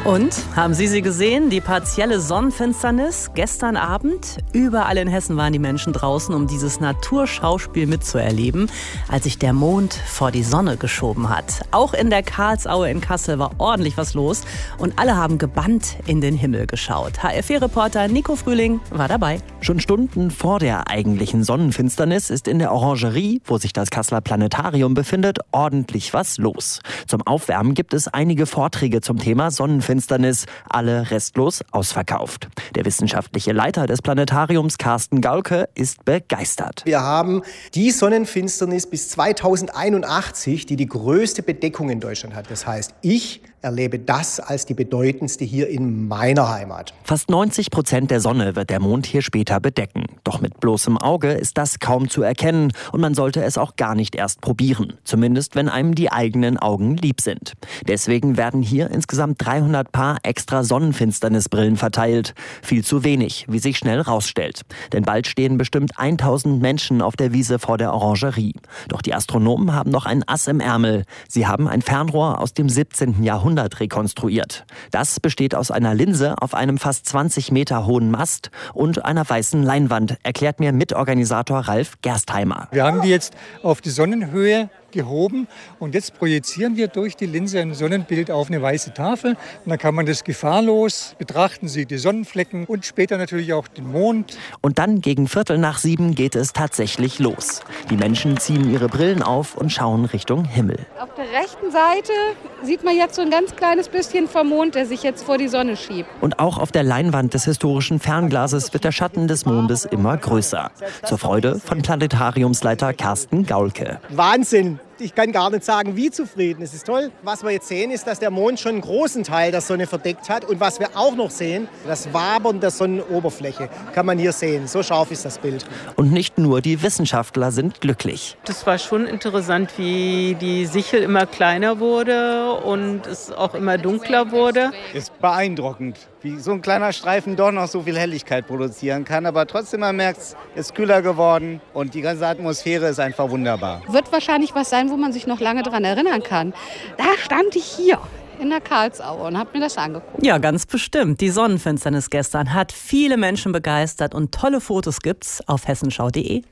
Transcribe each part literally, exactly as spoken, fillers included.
Und, haben Sie sie gesehen, die partielle Sonnenfinsternis gestern Abend? Überall in Hessen waren die Menschen draußen, um dieses Naturschauspiel mitzuerleben, als sich der Mond vor die Sonne geschoben hat. Auch in der Karlsaue in Kassel war ordentlich was los und alle haben gebannt in den Himmel geschaut. H R vier-Reporter Nico Frühling war dabei. Schon Stunden vor der eigentlichen Sonnenfinsternis ist in der Orangerie, wo sich das Kasseler Planetarium befindet, ordentlich was los. Zum Aufwärmen gibt es einige Vorträge zum Thema Sonnenfinsternis. Finsternis, alle restlos ausverkauft. Der wissenschaftliche Leiter des Planetariums, Carsten Gaulke, ist begeistert. Wir haben die Sonnenfinsternis bis zweitausendeinundachtzig, die die größte Bedeckung in Deutschland hat. Das heißt, ich erlebe das als die bedeutendste hier in meiner Heimat. Fast neunzig Prozent der Sonne wird der Mond hier später bedecken. Doch mit bloßem Auge ist das kaum zu erkennen und man sollte es auch gar nicht erst probieren. Zumindest, wenn einem die eigenen Augen lieb sind. Deswegen werden hier insgesamt dreihundert Paar extra Sonnenfinsternisbrillen verteilt. Viel zu wenig, wie sich schnell rausstellt. Denn bald stehen bestimmt tausend Menschen auf der Wiese vor der Orangerie. Doch die Astronomen haben noch ein Ass im Ärmel. Sie haben ein Fernrohr aus dem siebzehnten Jahrhundert rekonstruiert. Das besteht aus einer Linse auf einem fast zwanzig Meter hohen Mast und einer weißen Leinwand, erklärt mir Mitorganisator Ralf Gerstheimer. Wir haben die jetzt auf die Sonnenhöhe gehoben und jetzt projizieren wir durch die Linse ein Sonnenbild auf eine weiße Tafel. Und dann kann man das gefahrlos betrachten, sieht die Sonnenflecken und später natürlich auch den Mond. Und dann gegen Viertel nach sieben geht es tatsächlich los. Die Menschen ziehen ihre Brillen auf und schauen Richtung Himmel. Auf der rechten Seite sieht man jetzt so ein ganz kleines bisschen vom Mond, der sich jetzt vor die Sonne schiebt. Und auch auf der Leinwand des historischen Fernglases wird der Schatten des Mondes immer größer. Zur Freude von Planetariumsleiter Carsten Gaulke. Wahnsinn! Ich kann gar nicht sagen, wie zufrieden. Es ist toll. Was wir jetzt sehen, ist, dass der Mond schon einen großen Teil der Sonne verdeckt hat. Und was wir auch noch sehen, das Wabern der Sonnenoberfläche kann man hier sehen. So scharf ist das Bild. Und nicht nur die Wissenschaftler sind glücklich. Das war schon interessant, wie die Sichel immer kleiner wurde und es auch immer dunkler wurde. Es ist beeindruckend, wie so ein kleiner Streifen doch noch so viel Helligkeit produzieren kann. Aber trotzdem, man merkt, es ist kühler geworden und die ganze Atmosphäre ist einfach wunderbar. Wird wahrscheinlich was sein, wo man sich noch lange daran erinnern kann. Da stand ich hier in der Karlsaue und habe mir das angeguckt. Ja, ganz bestimmt. Die Sonnenfinsternis gestern hat viele Menschen begeistert und tolle Fotos gibt's auf hessenschau punkt de.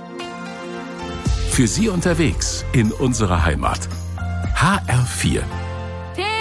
Für Sie unterwegs in unserer Heimat. H R vier